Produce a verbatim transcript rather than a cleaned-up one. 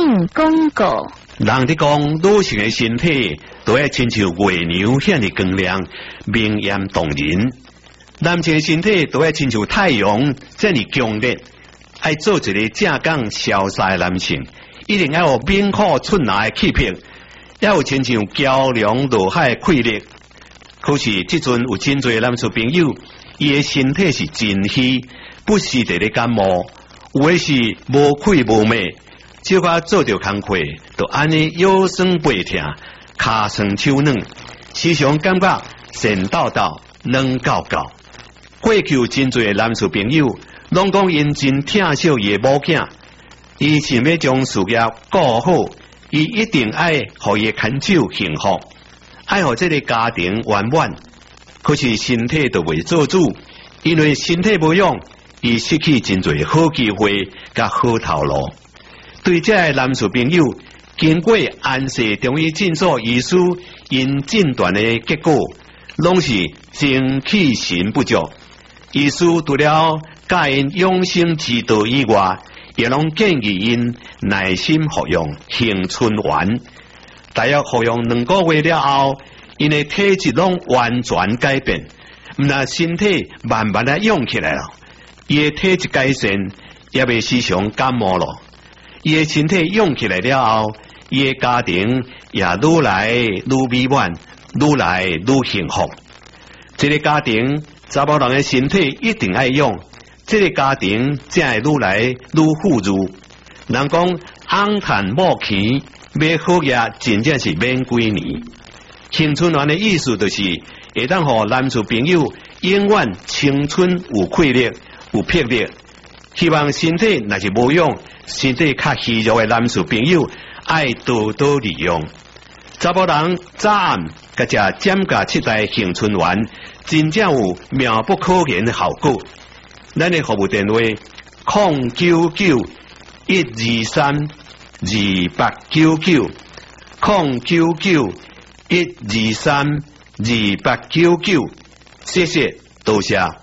性广告。 人哋讲，女性嘅身体都要亲像月亮显得光亮、明艳动人；男性嘅身体都要亲像太阳这样强烈。爱做一个正港潇洒嘅男性，一定要有明阔寸来嘅气魄，要有亲像桥梁落海嘅气力。可是，即阵有真侪男士朋友，伊嘅身体是真虚，不时地咧感冒，有诶是无气无脉。只要做着工课，就安尼腰酸背痛、骹酸手软，时常感觉神叨叨、软搞搞。过去真侪男士朋友，拢讲因真疼惜伊的某囝，伊想要将事业顾好，伊一定爱互伊牵手幸福，爱互这个家庭圆满。可是身体就未做主，因为身体无用，伊失去真侪好机会甲好头路。对这个男士朋友，经过安氏中医诊所医师因诊断的结果，拢是精气神不足。医师除了教因养生之道以外，也拢建议因耐心服用杏春丸。大约服用两个月了后，因的体质拢完全改变，唔那身体慢慢的用起来了，伊的体质改善，也未时常感冒咯。伊的身体用起来了后，伊的家庭也愈来愈美满，愈来愈幸福。这个家庭查某人的身体一定爱用，这个家庭才会愈来愈富裕。人讲昂叹莫期，买好嘢真正是免几年。青春丸的意思就是会当互男士朋友永远青春有气力、有魄力。希望身体若是无用，身体较虚弱的男士朋友，爱多多利用。查某人早暗甲只减价七代杏春丸，真正有妙不可言的效果。咱的服务电话：零九九一二三二八九九，零九九一二三二八九九。谢谢，多谢。